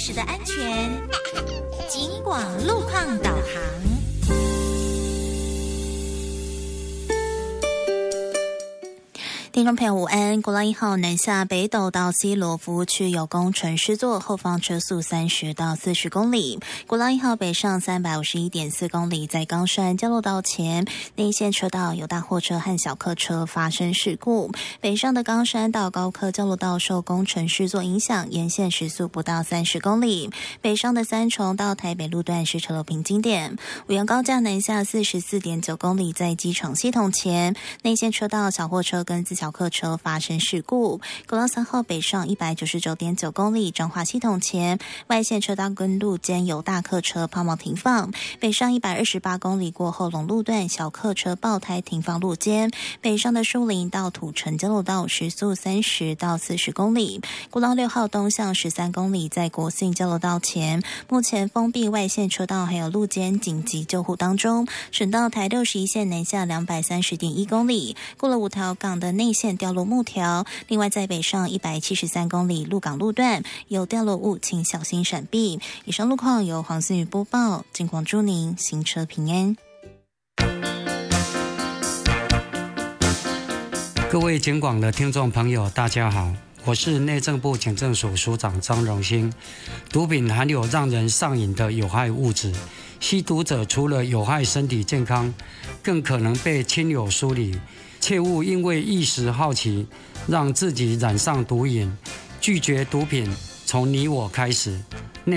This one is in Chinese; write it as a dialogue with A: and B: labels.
A: 时的安全。警广路况导航。听众朋友午安，国道1号南下北斗到西螺服务区有工程施作，后方车速30到40公里。国道1号北上351.4公里，在冈山交流道前内线车道有大货车和小客车发生事故。北上的冈山到高科交流道受工程施作影响，沿线时速不到30公里。北上的三重到台北路段是车流平经点。五杨高架南下44.9公里，在机场系统前内线车道小货车跟自小客车发生事故。国道3号北上199.9公里，彰化系统前外线车道跟路间有大客车抛锚停放。北上128公里过后龙路段小客车爆胎停放路间。北上的树林到土城交流道时速30到40公里。国道6号东向13公里，在国信交流道前目前封闭外线车道还有路间紧急救护当中。省道台61线南下230.1公里，过了五条港的内线掉落木条。另外在北上173公里鹿港路段有掉落物，请小心闪避。以上路况由黄思雨播报，警广祝您行车平安。
B: 各位警广的听众朋友大家好，我是内政部警政署署长张荣兴。毒品含有让人上瘾的有害物质，吸毒者除了有害身体健康，更可能被亲友疏离，切勿因为一时好奇让自己染上毒瘾，拒绝毒品从你我开始。